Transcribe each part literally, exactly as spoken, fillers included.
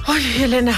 Ay, Elena,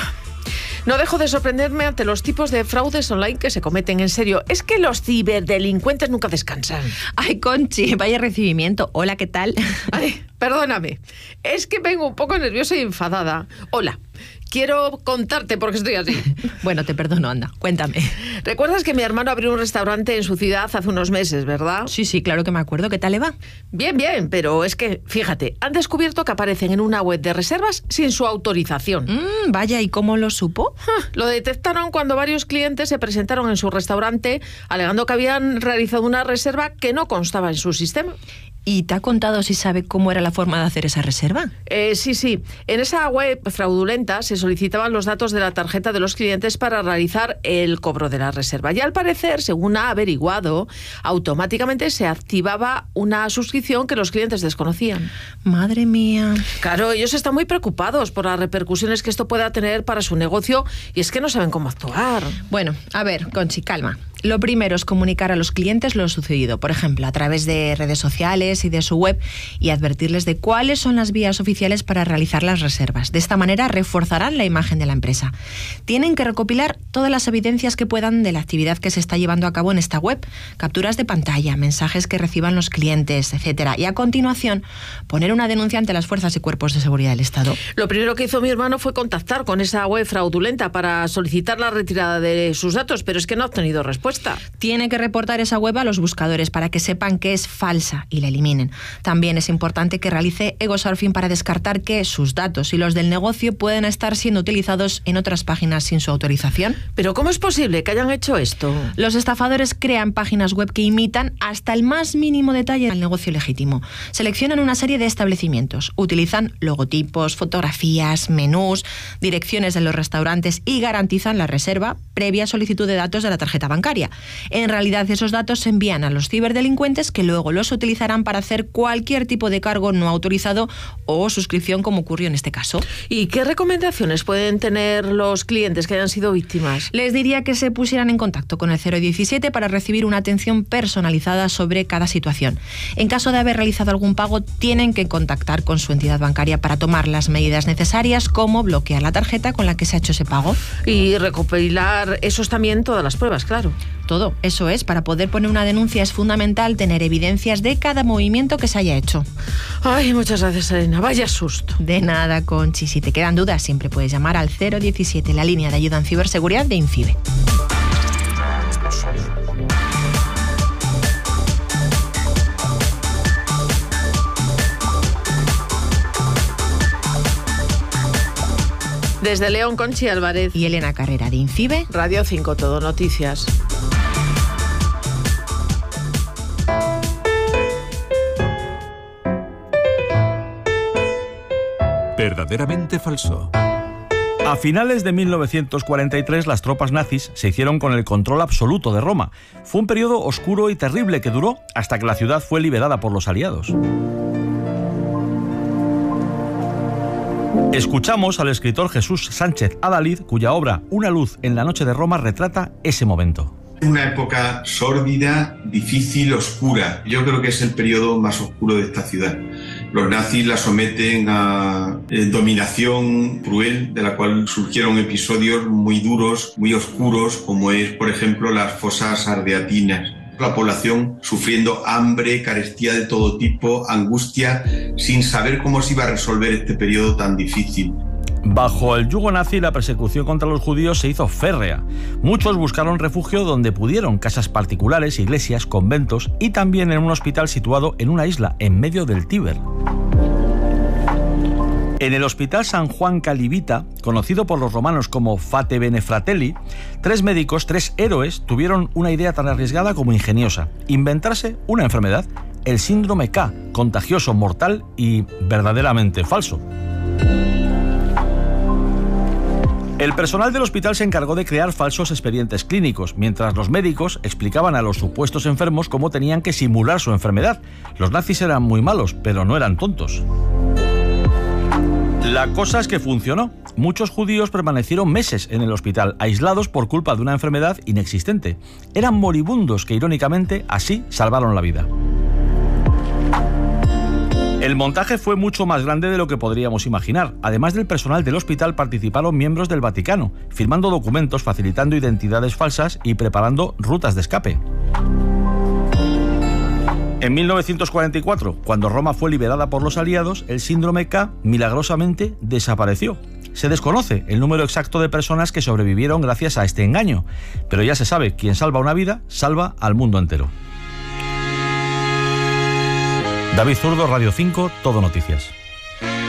no dejo de sorprenderme ante los tipos de fraudes online que se cometen. En serio, es que los ciberdelincuentes nunca descansan. Ay, Conchi, vaya recibimiento. Hola, ¿qué tal? Ay, perdóname, es que vengo un poco nerviosa y enfadada. Hola. Quiero contarte por qué estoy así. Bueno, te perdono, anda, cuéntame. ¿Recuerdas que mi hermano abrió un restaurante en su ciudad hace unos meses, verdad? Sí, sí, claro que me acuerdo. ¿Qué tal le va? Bien, bien, pero es que, fíjate, han descubierto que aparecen en una web de reservas sin su autorización. Mm, vaya, ¿y cómo lo supo? Ah, lo detectaron cuando varios clientes se presentaron en su restaurante alegando que habían realizado una reserva que no constaba en su sistema. ¿Y te ha contado si sabe cómo era la forma de hacer esa reserva? Eh, sí, sí. En esa web fraudulenta se solicitaban los datos de la tarjeta de los clientes para realizar el cobro de la reserva. Y al parecer, según ha averiguado, automáticamente se activaba una suscripción que los clientes desconocían. Madre mía. Claro, ellos están muy preocupados por las repercusiones que esto pueda tener para su negocio y es que no saben cómo actuar. Bueno, a ver, Conchi, calma. Lo primero es comunicar a los clientes lo sucedido, por ejemplo, a través de redes sociales y de su web, y advertirles de cuáles son las vías oficiales para realizar las reservas. De esta manera reforzarán la imagen de la empresa. Tienen que recopilar todas las evidencias que puedan de la actividad que se está llevando a cabo en esta web, capturas de pantalla, mensajes que reciban los clientes, etcétera. Y a continuación, poner una denuncia ante las fuerzas y cuerpos de seguridad del Estado. Lo primero que hizo mi hermano fue contactar con esa web fraudulenta para solicitar la retirada de sus datos, pero es que no ha obtenido respuesta. Tiene que reportar esa web a los buscadores para que sepan que es falsa y la eliminen. También es importante que realice egosurfing para descartar que sus datos y los del negocio pueden estar siendo utilizados en otras páginas sin su autorización. ¿Pero cómo es posible que hayan hecho esto? Los estafadores crean páginas web que imitan hasta el más mínimo detalle al negocio legítimo. Seleccionan una serie de establecimientos, utilizan logotipos, fotografías, menús, direcciones de los restaurantes y garantizan la reserva previa solicitud de datos de la tarjeta bancaria. En realidad, esos datos se envían a los ciberdelincuentes que luego los utilizarán para hacer cualquier tipo de cargo no autorizado o suscripción, como ocurrió en este caso. ¿Y qué recomendaciones pueden tener los clientes que hayan sido víctimas? Les diría que se pusieran en contacto con el cero diecisiete para recibir una atención personalizada sobre cada situación. En caso de haber realizado algún pago, tienen que contactar con su entidad bancaria para tomar las medidas necesarias, como bloquear la tarjeta con la que se ha hecho ese pago. Y recopilar esos también todas las pruebas, claro. Todo, eso es. Para poder poner una denuncia es fundamental tener evidencias de cada movimiento que se haya hecho. Ay, muchas gracias, Elena. Vaya susto. De nada, Conchi. Si te quedan dudas, siempre puedes llamar al cero diecisiete, la línea de ayuda en ciberseguridad de INCIBE. Desde León, Conchi Álvarez y Elena Carrera de INCIBE. Radio cinco Todo Noticias. Verdaderamente falso. A finales de mil novecientos cuarenta y tres, las tropas nazis se hicieron con el control absoluto de Roma. Fue un periodo oscuro y terrible que duró hasta que la ciudad fue liberada por los aliados. Escuchamos al escritor Jesús Sánchez Adalid, cuya obra Una luz en la noche de Roma retrata ese momento. Una época sórdida, difícil, oscura. Yo creo que es el periodo más oscuro de esta ciudad. Los nazis la someten a eh, dominación cruel, de la cual surgieron episodios muy duros, muy oscuros, como es, por ejemplo, las fosas ardeatinas. La población sufriendo hambre, carestía de todo tipo, angustia, sin saber cómo se iba a resolver este periodo tan difícil. Bajo el yugo nazi, la persecución contra los judíos se hizo férrea. Muchos buscaron refugio donde pudieron, casas particulares, iglesias, conventos y también en un hospital situado en una isla, en medio del Tíber. En el Hospital San Juan Calibita, conocido por los romanos como Fate Bene Fratelli, tres médicos, tres héroes, tuvieron una idea tan arriesgada como ingeniosa: inventarse una enfermedad, el síndrome K, contagioso, mortal y verdaderamente falso. El personal del hospital se encargó de crear falsos expedientes clínicos, mientras los médicos explicaban a los supuestos enfermos cómo tenían que simular su enfermedad. Los nazis eran muy malos, pero no eran tontos. La cosa es que funcionó. Muchos judíos permanecieron meses en el hospital, aislados por culpa de una enfermedad inexistente. Eran moribundos que, irónicamente, así salvaron la vida. El montaje fue mucho más grande de lo que podríamos imaginar. Además del personal del hospital, participaron miembros del Vaticano, firmando documentos, facilitando identidades falsas y preparando rutas de escape. En mil novecientos cuarenta y cuatro, cuando Roma fue liberada por los aliados, el síndrome K milagrosamente desapareció. Se desconoce el número exacto de personas que sobrevivieron gracias a este engaño, pero ya se sabe, quien salva una vida, salva al mundo entero. David Zurdo, Radio cinco, Todo Noticias.